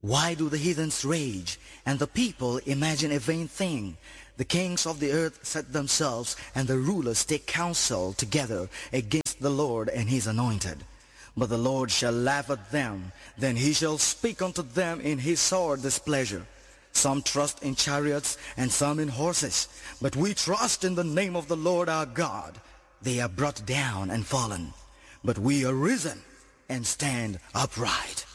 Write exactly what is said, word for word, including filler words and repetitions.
Why do the heathens rage, and the people imagine a vain thing? The kings of the earth set themselves, and the rulers take counsel together against the Lord and his anointed. But the Lord shall laugh at them, then he shall speak unto them in his sore displeasure. Some trust in chariots, and some in horses, but we trust in the name of the Lord our God. They are brought down and fallen, but we are risen and stand upright.